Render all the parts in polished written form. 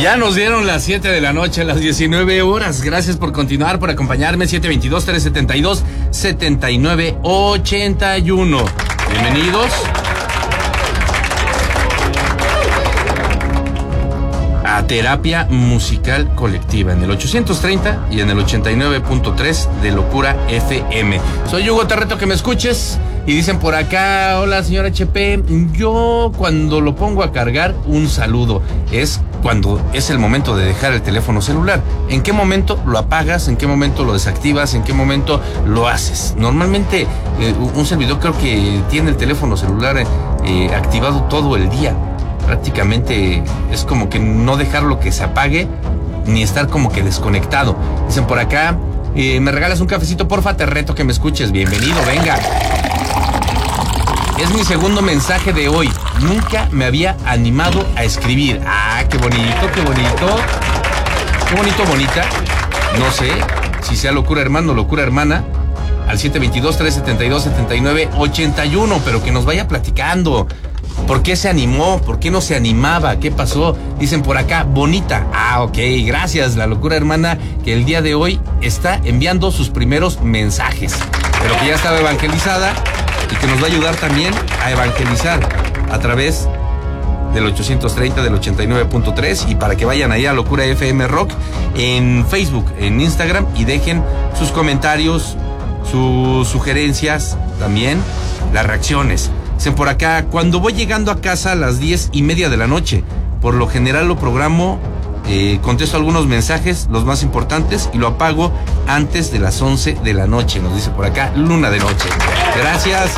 Ya nos dieron las 7 de la noche, las 19 horas. Gracias por continuar, por acompañarme. 722-372-7981. Bienvenidos a Terapia Musical Colectiva en el 830 y en el 89.3 de Locura FM. Soy Hugo, te reto que me escuches. Y dicen por acá, hola señor HP, yo cuando lo pongo a cargar, un saludo. Es cuando es el momento de dejar el teléfono celular. ¿En qué momento lo apagas? ¿En qué momento lo desactivas? ¿En qué momento lo haces? Normalmente un servidor creo que tiene el teléfono celular activado todo el día. Prácticamente es como que no dejarlo que se apague ni estar como que desconectado. Dicen por acá, ¿me regalas un cafecito? Porfa, te reto que me escuches. Bienvenido, venga. Es mi segundo mensaje de hoy. Nunca me había animado a escribir. Ah, qué bonito, qué bonito. Qué bonito, bonita. No sé si sea locura hermano o locura hermana. Al 722-372-7981. Pero que nos vaya platicando. ¿Por qué se animó? ¿Por qué no se animaba? ¿Qué pasó? Dicen por acá, bonita. Ah, ok, gracias, la locura hermana, que el día de hoy está enviando sus primeros mensajes. Pero que ya estaba evangelizada y que nos va a ayudar también a evangelizar a través del 830, del 89.3, y para que vayan ahí a Locura FM Rock en Facebook, en Instagram, y dejen sus comentarios, sus sugerencias, también las reacciones. Dicen por acá, cuando voy llegando a casa a las 10:30 de la noche, por lo general lo programo, contesto algunos mensajes, los más importantes, y lo apago antes de las 11 de la noche, nos dice por acá, Luna de Noche. Gracias.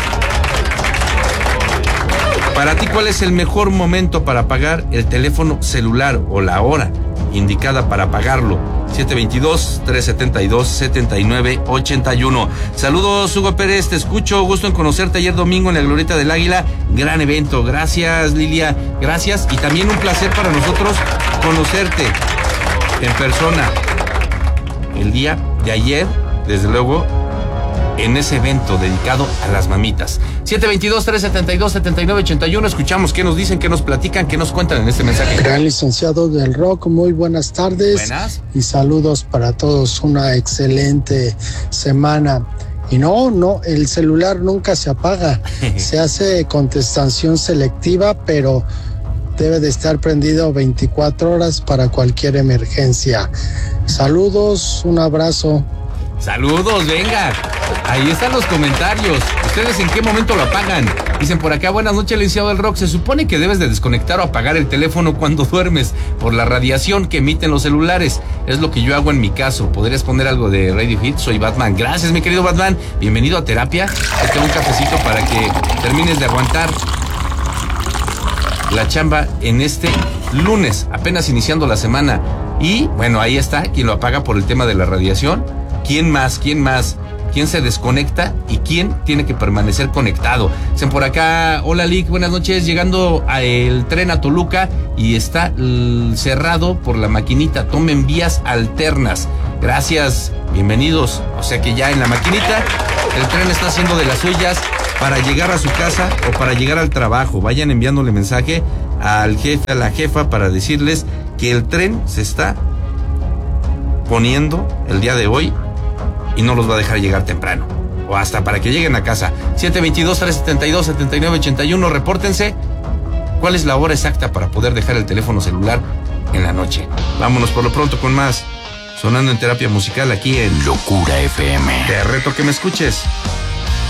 Para ti, ¿cuál es el mejor momento para apagar el teléfono celular o la hora indicada para apagarlo? 722-372-7981. Saludos, Hugo Pérez, te escucho, gusto en conocerte ayer domingo en la Glorieta del Águila, gran evento. Gracias, Lilia, gracias, y también un placer para nosotros conocerte en persona el día de ayer, desde luego, en ese evento dedicado a las mamitas. 722-372-7981. Escuchamos qué nos dicen, qué nos platican, qué nos cuentan en este mensaje. Gran licenciado del rock, muy buenas tardes. Buenas. Y saludos para todos, una excelente semana. Y no, el celular nunca se apaga. Se hace contestación selectiva, pero debe de estar prendido 24 horas para cualquier emergencia. Saludos, un abrazo. Saludos, venga. Ahí están los comentarios. ¿Ustedes en qué momento lo apagan? Dicen por acá, buenas noches, licenciado del rock. Se supone que debes de desconectar o apagar el teléfono cuando duermes por la radiación que emiten los celulares. Es lo que yo hago en mi caso. ¿Podrías poner algo de Radiohead? Soy Batman. Gracias, mi querido Batman. Bienvenido a terapia. Te tengo un cafecito para que termines de aguantar la chamba en este lunes, apenas iniciando la semana. Y bueno, ahí está, quien lo apaga por el tema de la radiación. ¿Quién más? ¿Quién se desconecta y quién tiene que permanecer conectado? Dicen por acá, hola Lick, buenas noches, llegando el tren a Toluca y está cerrado por la maquinita, tomen vías alternas. Gracias, bienvenidos. O sea que ya en la maquinita el tren está haciendo de las suyas para llegar a su casa o para llegar al trabajo. Vayan enviándole mensaje al jefe, a la jefa, para decirles que el tren se está poniendo el día de hoy y no los va a dejar llegar temprano, o hasta para que lleguen a casa. 722-372-7981, repórtense. ¿Cuál es la hora exacta para poder dejar el teléfono celular en la noche? Vámonos por lo pronto con más, sonando en terapia musical aquí en Locura FM. Te reto que me escuches.